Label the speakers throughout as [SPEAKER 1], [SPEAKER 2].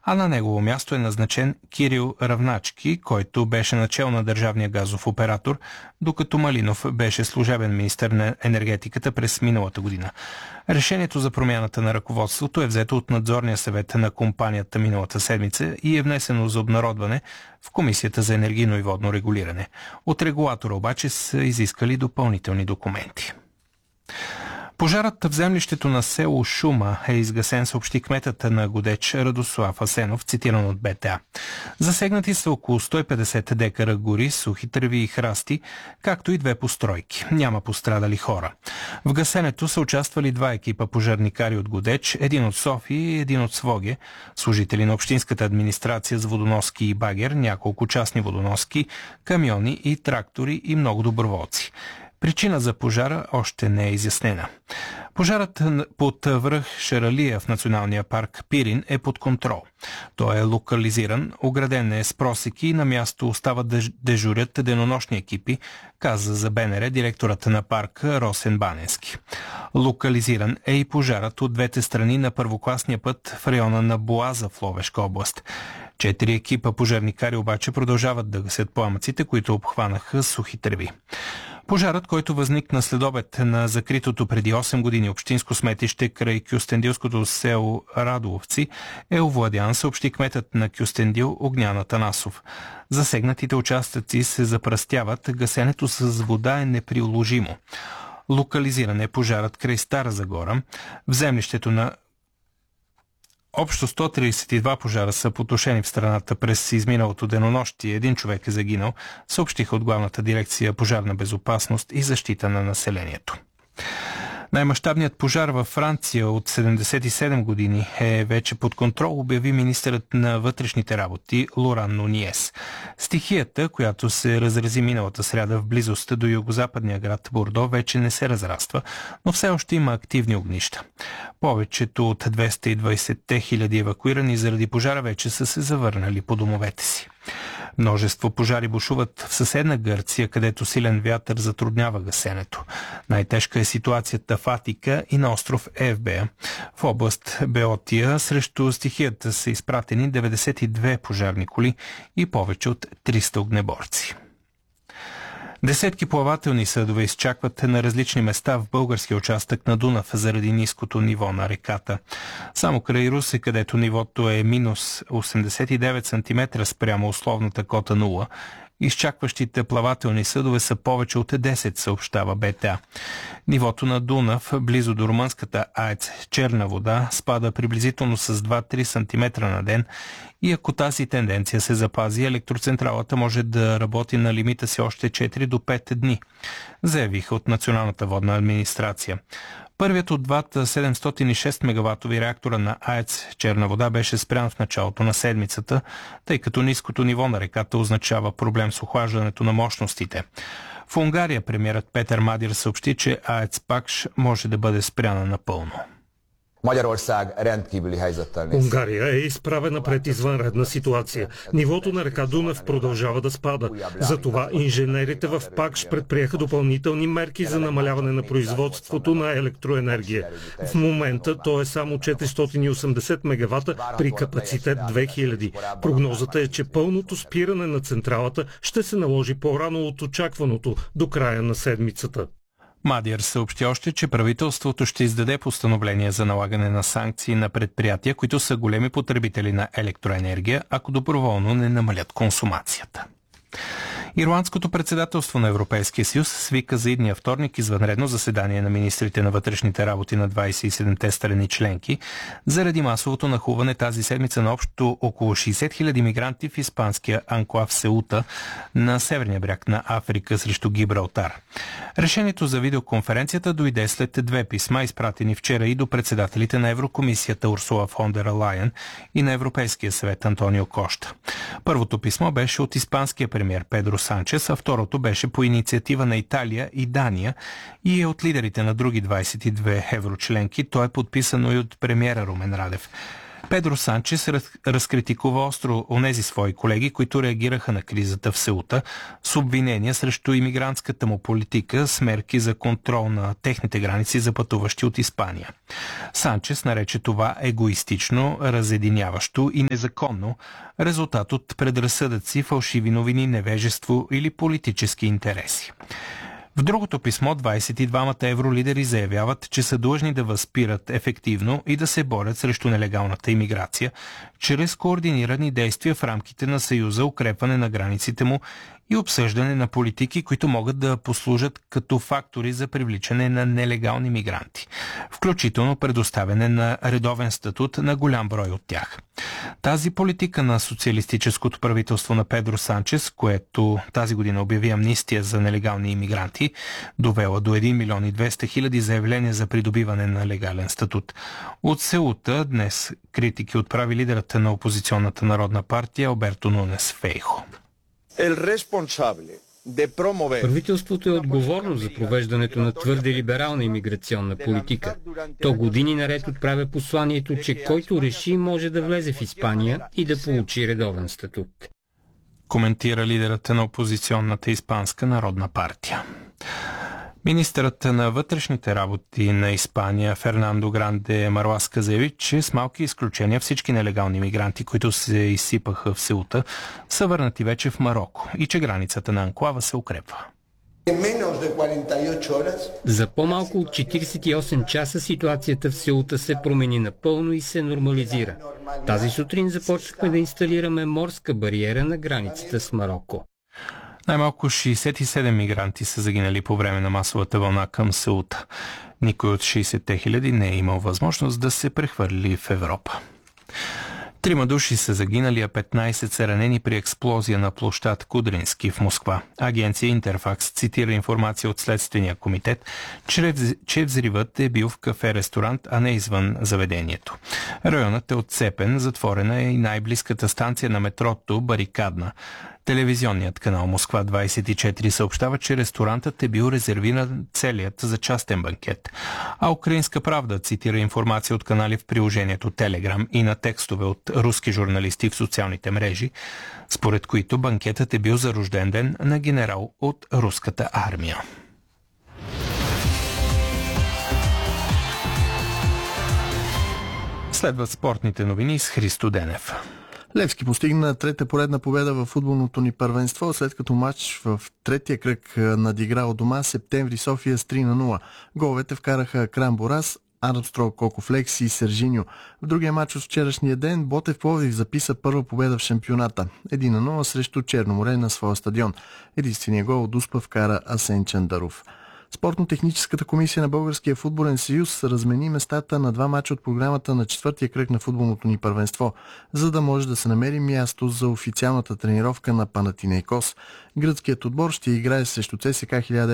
[SPEAKER 1] а на негово място е назначен Кирил Равначки, който беше начел на държавния газов оператор, докато Малинов беше служебен министър на енергетиката през миналата година. Решението за промяната на ръководството е взето от надзорния съвет на компанията миналата седмица и е внесено за обнародване в Комисията за енергийно и водно регулиране. От регулатора обаче са изискали допълнителни документи. Пожарът в землището на село Шума е изгасен, съобщи кметът на Годеч Радослав Асенов, цитиран от БТА. Засегнати са около 150 декара гори, сухи треви и храсти, както и 2 постройки. Няма пострадали хора. В гасенето са участвали 2 екипа пожарникари от Годеч, един от София и един от Своге, служители на общинската администрация с водоноски и багер, няколко частни водоноски, камиони и трактори и много доброволци. Причина за пожара още не е изяснена. Пожарът под връх Шаралия в националния парк Пирин е под контрол. Той е локализиран, ограден е с просеки и на място остават да дежурят денонощни екипи, каза за БНР директорът на парка Росен Баненски. Локализиран е и пожарът от двете страни на първокласния път в района на Боаза в Ловешка област. 4 екипа пожарникари обаче продължават да гасят пламъците, които обхванаха сухи треви. Пожарът, който възникна следобед на закритото преди 8 години общинско сметище край Кюстендилското село Радоловци, е овладян, съобщи кметът на Кюстендил Огнян Атанасов. Засегнатите участъци се запръстяват, гасенето с вода е неприложимо. Локализиран е пожарът край Стара Загора, в землището на общо 132 пожара са потушени в страната през изминалото денонощие. Един човек е загинал, съобщиха от главната дирекция пожарна безопасност и защита на населението. Най-мащабният пожар във Франция от 77 години е вече под контрол, обяви министърът на вътрешните работи Лоран Нуниес. Стихията, която се разрази миналата сряда в близост до югозападния град Бордо, вече не се разраства, но все още има активни огнища. Повечето от 220 хиляди евакуирани заради пожара вече са се завърнали по домовете си. Множество пожари бушуват в съседна Гърция, където силен вятър затруднява гасенето. Най-тежка е ситуацията в Атика и на остров Евбея. В област Беотия срещу стихията са изпратени 92 пожарни коли и повече от 300 огнеборци. Десетки плавателни съдове изчакват на различни места в българския участък на Дунав заради ниското ниво на реката. Само край Русе, където нивото е минус 89 см спрямо условната кота 0, изчакващите плавателни съдове са повече от 10, съобщава БТА. Нивото на Дунав, близо до румънската АЕЦ Черна вода, спада приблизително с 2-3 см на ден и ако тази тенденция се запази, електроцентралата може да работи на лимита си още 4 до 5 дни, заявиха от Националната водна администрация. Първият от двата 706 мегаватови реактора на АЕЦ Черна вода беше спрян в началото на седмицата, тъй като ниското ниво на реката означава проблем с охлаждането на мощностите. В Унгария премиерът Петър Мадир съобщи, че АЕЦ Пакш може да бъде спряна напълно.
[SPEAKER 2] Унгария е изправена пред извънредна ситуация. Нивото на река Дунав продължава да спада. Затова инженерите в Пакш предприеха допълнителни мерки за намаляване на производството на електроенергия. В момента то е само 480 мегавата при капацитет 2000. Прогнозата е, че пълното спиране на централата ще се наложи по-рано от очакваното до края на седмицата.
[SPEAKER 1] Мадир съобщи още, че правителството ще издаде постановление за налагане на санкции на предприятия, които са големи потребители на електроенергия, ако доброволно не намалят консумацията. Ирландското председателство на Европейския съюз свика за идния вторник извънредно заседание на министрите на вътрешните работи на 27-те страни членки заради масовото нахлуване тази седмица на общо около 60 000 мигранти в испанския анклав Сеута на северния бряг на Африка срещу Гибралтар. Решението за видеоконференцията дойде след 2 писма, изпратени вчера и до председателите на Еврокомисията Урсула фон дер Лайен и на Европейския съвет Антонио Кошта. Първото писмо беше от испанския премиер Педро Санчес, а второто беше по инициатива на Италия и Дания и е от лидерите на други 22 еврочленки. То е подписано и от премиера Румен Радев. Педро Санчес разкритикува остро онези свои колеги, които реагираха на кризата в Сеута с обвинения срещу имигрантската му политика с мерки за контрол на техните граници за пътуващи от Испания. Санчес нарече това егоистично, разединяващо и незаконно, резултат от предразсъдъци, фалшиви новини, невежество или политически интереси. В другото писмо 22-мата евролидери заявяват, че са длъжни да възпират ефективно и да се борят срещу нелегалната имиграция, чрез координирани действия в рамките на Съюза, укрепване на границите му и обсъждане на политики, които могат да послужат като фактори за привличане на нелегални мигранти, включително предоставяне на редовен статут на голям брой от тях. Тази политика на социалистическото правителство на Педро Санчес, което тази година обяви амнистия за нелегални имигранти, довела до 1 милион и 200 хиляди заявления за придобиване на легален статут. От Сеута днес критики отправи лидерът на опозиционната народна партия Алберто Нунес Фейхо.
[SPEAKER 3] Правителството е отговорно за провеждането на твърде либерална имиграционна политика. То години наред отправя посланието, че който реши може да влезе в Испания и да получи редовен статут.
[SPEAKER 1] Коментира лидерът на опозиционната Испанска народна партия. Министърът на вътрешните работи на Испания Фернандо Гранде Марласка заяви, че с малки изключения всички нелегални мигранти, които се изсипаха в Сеута, са върнати вече в Мароко и че границата на анклава се укрепва.
[SPEAKER 3] За по-малко от 48 часа ситуацията в Сеута се промени напълно и се нормализира. Тази сутрин започнахме да инсталираме морска бариера на границата с Мароко.
[SPEAKER 1] Най-малко 67 мигранти са загинали по време на масовата вълна към Сеута. Никой от 60-те хиляди не е имал възможност да се прехвърли в Европа. 3 души са загинали, а 15 са ранени при експлозия на площад Кудрински в Москва. Агенция Интерфакс цитира информация от Следствения комитет, че взривът е бил в кафе-ресторант, а не извън заведението. Районът е отцепен, затворена е и най-близката станция на метрото Барикадна. Телевизионният канал Москва 24 съобщава, че ресторантът е бил резервиран целият за частен банкет. А Украинска правда цитира информация от канали в приложението Телеграм и на текстове от руски журналисти в социалните мрежи, според които банкетът е бил за рожден ден на генерал от руската армия. Следват спортните новини с Христо Денев.
[SPEAKER 4] Левски постигна трета поредна победа в футболното ни първенство, след като матч в третия кръг надигра от дома Септември София с 3-0. Головете вкараха Кран Борас, Армстронг, Кокофлекс и Сержиньо. В другия матч от вчерашния ден Ботев Пловдив записа първа победа в шампионата. 1-0 срещу Черноморе на своя стадион. Единственият гол от Успа вкара Асен Чандаров. Спортно-техническата комисия на Българския футболен съюз размени местата на два мача от програмата на четвъртия кръг на футболното ни първенство, за да може да се намери място за официалната тренировка на Панатинейкос. Гръцкият отбор ще играе срещу ЦСКА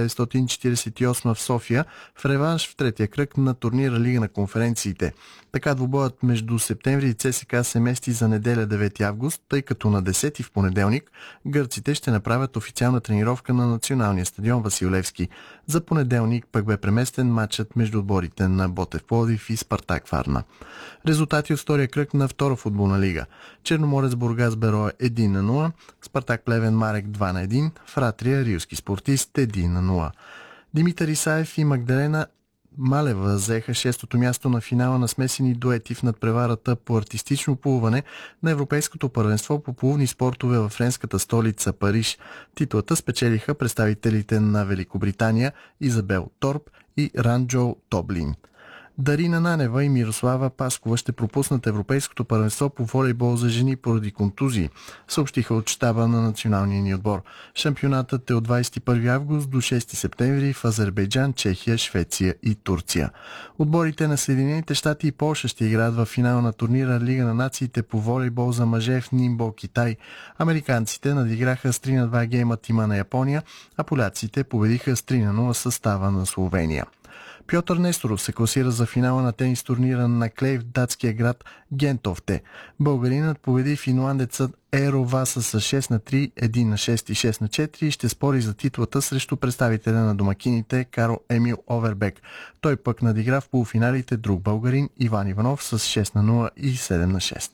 [SPEAKER 4] 1948 в София в реванш в третия кръг на турнира Лига на конференциите. Така двубоят между Септември и ЦСКА се мести за неделя 9 август, тъй като на 10 в понеделник гърците ще направят официална тренировка на националния стадион Васил Левски. За понеделник пък бе преместен матчът между отборите на Ботев Пловдив и Спартак Варна. Резултати от втория кръг на втора футболна лига. Черноморец Бургас Берое 1-0, Спартак Плевен Марек 2-1, Фратрия Рилски Спортист 1-0. Димитър Исаев и Магдалена Малева заеха шестото място на финала на смесени дуети в надпреварата по артистично плуване на Европейското първенство по плувни спортове във френската столица Париж. Титлата спечелиха представителите на Великобритания Изабел Торп и Ранджо Тоблин. Дарина Нанева и Мирослава Паскова ще пропуснат Европейското първенство по волейбол за жени поради контузии, съобщиха от щаба на националния ни отбор. Шампионатът е от 21 август до 6 септември в Азербайджан, Чехия, Швеция и Турция. Отборите на Съединените щати и Полша ще играят в финала на турнира Лига на нациите по волейбол за мъже в Нимбо, Китай. Американците надиграха с 3-2 гейма тима на Япония, а поляците победиха с 3-0 състава на Словения. Пьотър Несторов се класира за финала на тенис турнира на клей в датския град Гентофте. Българинът победи финландецът Еро Васа с 6-3, 1-6 и 6-4 и ще спори за титлата срещу представителя на домакините Карл Емил Овербек. Той пък надигра в полуфиналите друг българин Иван Иванов с 6-0 и 7-6.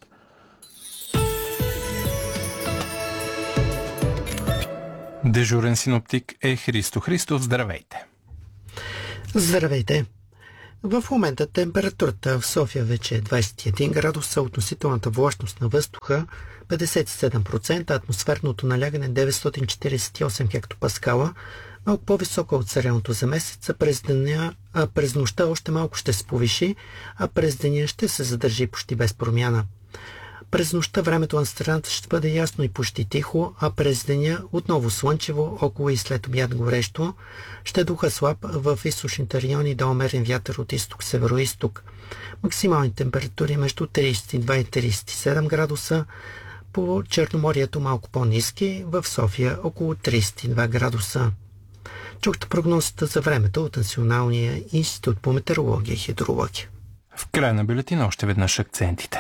[SPEAKER 1] Дежурен синоптик е Христо Христов. Здравейте!
[SPEAKER 5] Здравейте! В момента температурата в София вече е 21 градуса, относителната влажност на въздуха 57%, атмосферното налягане 948 хектопаскала, малко по-високо от средното за месеца. През нощта още малко ще се повиши, а през деня ще се задържи почти без промяна. През нощта времето на страната ще бъде ясно и почти тихо, а през деня отново слънчево, около и след обяд горещо. Ще духа слаб в източните райони до умерен вятър от изток-североизток. Максимални температури между 32 и 37 градуса, по Черноморието малко по-ниски, в София около 32 градуса. Чухте прогнозата за времето от Националния институт по метеорология и хидрология.
[SPEAKER 1] В края на бюлетина още веднъж акцентите.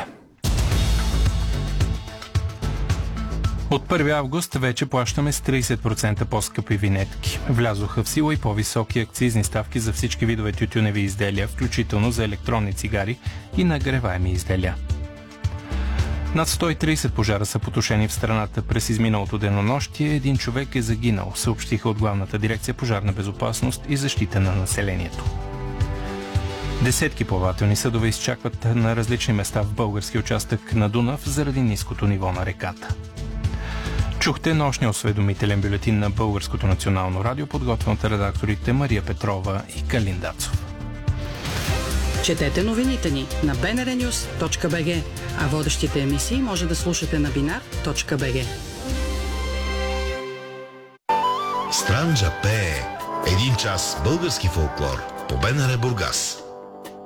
[SPEAKER 1] От 1 август вече плащаме с 30% по-скъпи винетки. Влязоха в сила и по-високи акцизни ставки за всички видове тютюневи изделия, включително за електронни цигари и нагреваеми изделия. Над 130 пожара са потушени в страната през изминалото денонощие. Един човек е загинал, съобщиха от Главната дирекция пожарна безопасност и защита на населението. Десетки плавателни съдове изчакват на различни места в български участък на Дунав заради ниското ниво на реката. Чухте нощния осведомителен бюлетин на Българското национално радио, подготвен от редакторите Мария Петрова и Калин Дацов.
[SPEAKER 6] Четете новините ни на bnrnews.bg, а водещите емисии може да слушате на binar.bg.
[SPEAKER 7] Странджа пее. Един час български фолклор по БНР Бургас.